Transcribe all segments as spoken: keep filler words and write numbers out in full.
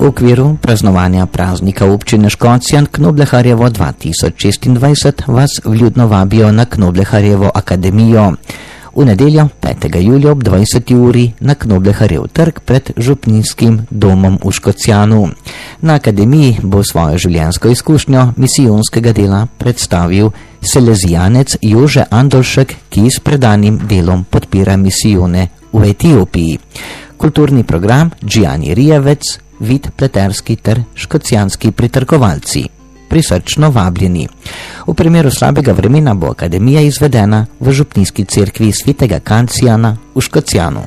V okviru praznovanja praznika občine Škocjan Knobleharjevo dva tisoč šestindvajset vas vljudno vabijo na Knobleharjevo akademijo. V nedeljo petega julija ob dvajseti uri na Knobleharjev trg pred župninskim domom v Škocjanu. Na akademiji bo svojo življenjsko izkušnjo misijonskega dela predstavil selezijanec Jože Andolšek, ki s predanim delom podpira misijone v Etiopiji. Kulturni program Džijani Rijevec, Vid Pleterski ter škocjanski pritrkovalci. Prisrčno vabljeni. V primeru slabega vremena bo akademija izvedena v župnijski cerkvi svetega Kancijana v Škocjanu.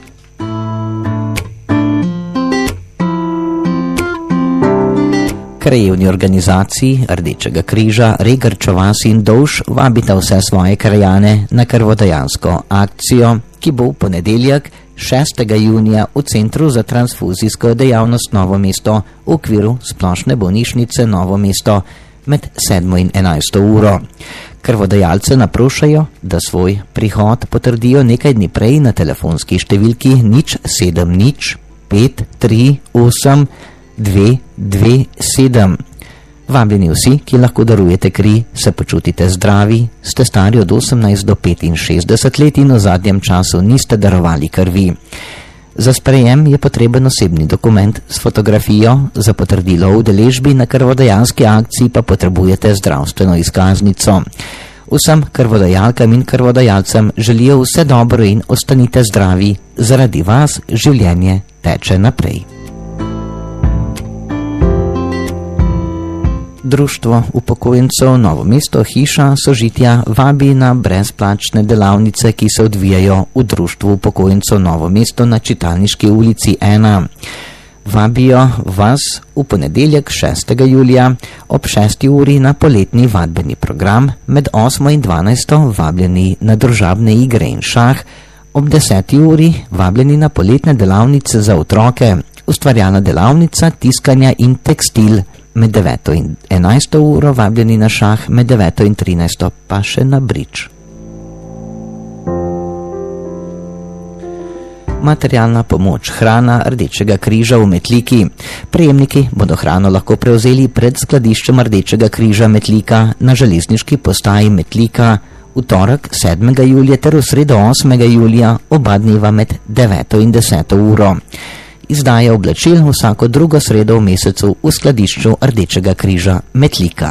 Krajevni organizaciji Rdečega križa Regrča vas in Dolž vabita vse svoje krajane na krvodajansko akcijo, ki bo v ponedeljek šestega junija v Centru za transfuzijsko dejavnost Novo mesto v okviru splošne bolnišnice Novo mesto med sedmo in enajsto uro. Krvodajalce naprošajo, da svoj prihod potrdijo nekaj dni prej na telefonski številki nič sedem nič pet tri osem dve dve sedem. Vabljeni vsi, ki lahko darujete kri, se počutite zdravi, ste stari od osemnajst do petinšestdeset let in v zadnjem času niste darovali krvi. Za sprejem je potreben osebni dokument s fotografijo, za potrdilo o udeležbi na krvodajanski akciji pa potrebujete zdravstveno izkaznico. Vsem krvodajalkam in krvodajalcem želijo vse dobro in ostanite zdravi, zaradi vas življenje teče naprej. Društvo upokojencev Novo mesto Hiša sožitja vabi na brezplačne delavnice, ki se odvijajo v Društvu upokojencev Novo mesto na Čitalniški ulici ena. Vabijo vas v ponedeljek šestega julija ob šesti uri na poletni vadbeni program, med osmo in dvanajsto vabljeni na družabne igre in šah, ob deseti uri vabljeni na poletne delavnice za otroke, ustvarjalna delavnica tiskanja in tekstil. Med deveto in enajsto uro vabljeni na šah, med deveto in trinajsto pa še na bridž. Materialna pomoč, hrana Rdečega križa v Metliki. Prejemniki bodo hrano lahko prevzeli pred skladiščem Rdečega križa Metlika na železniški postaji Metlika v torek sedmega julija ter v sredo osmega julija oba dneva med deveto in deseto uro. Izdaja oblačil vsako drugo sredo v mesecu v skladišču Rdečega križa Metlika.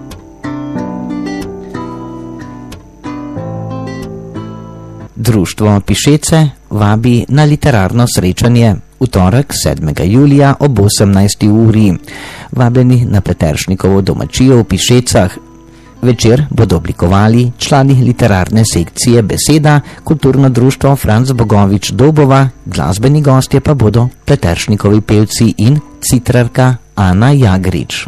Društvo Pišece vabi na literarno srečanje v torek sedmega julija ob osemnajsti uri. Vabljeni na Pleteršnikovo domačijo v Pišecah. Večer bodo oblikovali člani literarne sekcije Beseda, kulturno društvo Franc Bogovič Dobova, glasbeni gostje pa bodo Pleteršnikovi pevci in citrarka Ana Jagrič.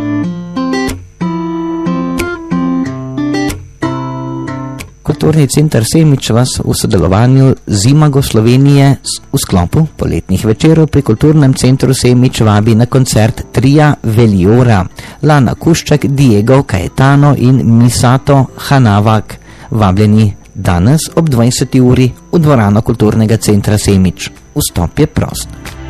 Kulturni center Semič vas v sodelovanju z Imago Slovenije v sklopu poletnih večerov pri Kulturnem centru Semič vabi na koncert tria Veliora, Lana Kuščak, Diego Caetano in Misato Hanavak. Vabljeni danes ob dvajseti uri v dvorano Kulturnega centra Semič. Vstop je prost.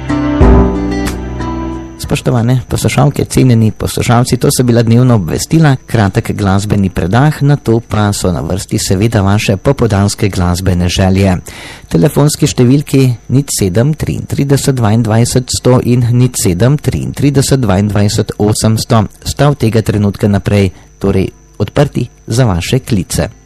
Spoštovane poslušalke, cenjeni poslušalci, to so bila dnevna obvestila, kratek glasbeni predah, na to pa so na vrsti seveda vaše popoldanske glasbene želje. Telefonski številki nič sedem triintrideset dvaindvajset sto in nič sedem triintrideset dvaindvajset osemsto sta od tega trenutka naprej torej odprti za vaše klice.